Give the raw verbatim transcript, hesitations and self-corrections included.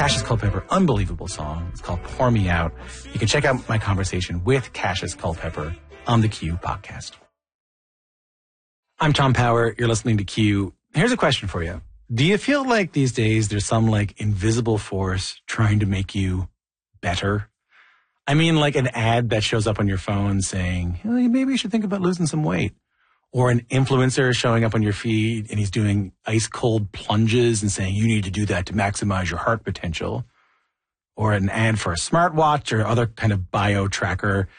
Cassius Culpepper, unbelievable song. It's called Pour Me Out. You can check out my conversation with Cassius Culpepper on the Q podcast. I'm Tom Power. You're listening to Q. Here's a question for you. Do you feel like these days there's some like invisible force trying to make you better? I mean, like an ad that shows up on your phone saying, oh, maybe you should think about losing some weight. Or an influencer showing up on your feed and he's doing ice cold plunges and saying you need to do that to maximize your heart potential. Or an ad for a smartwatch or other kind of bio tracker